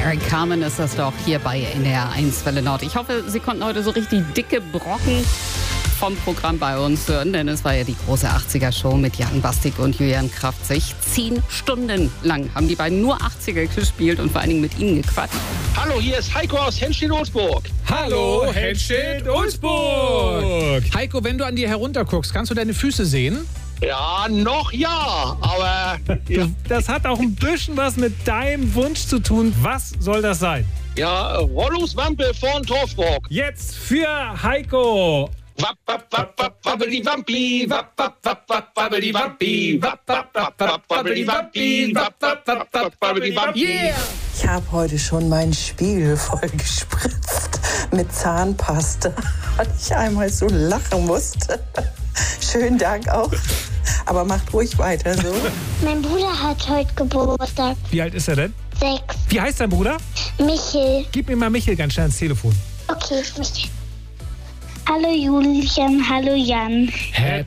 Eric Carmen ist das doch hier bei NDR 1 Welle Nord. Ich hoffe, Sie konnten heute so richtig dicke Brocken vom Programm bei uns hören, denn es war ja die große 80er-Show mit Jan Bastik und Julian Kraftzig. 10 Stunden lang haben die beiden nur 80er gespielt und vor allen Dingen mit ihnen gequatscht. Hallo, hier ist Heiko aus Henstedt-Ulzburg. Hallo, Henstedt-Ulzburg. Heiko, wenn du an dir herunterguckst, kannst du deine Füße sehen? Ja, noch ja, aber... Ja, Das hat auch ein bisschen was mit deinem Wunsch zu tun. Was soll das sein? ja Rollus Wampe von Torfburg. Jetzt für Heiko. Wapp, wapp, wapp, wapp, wabbeli wampi, wapp, wapp, wapp, wapp, wabbeli wampi, wapp, wapp, wapp, wapp, wabbeli wampi, wapp, wapp, wapp, wapp, wabbeli wampi. Yeah! Ich habe heute schon meinen Spiegel voll gespritzt mit Zahnpasta, weil ich einmal so lachen musste. Schönen Dank auch. Aber macht ruhig weiter so. Mein Bruder hat heute Geburtstag. Wie alt ist er denn? 6. Wie heißt dein Bruder? Michel. Gib mir mal Michel ganz schnell ins Telefon. Okay, Michel. Hallo Julian, hallo Jan.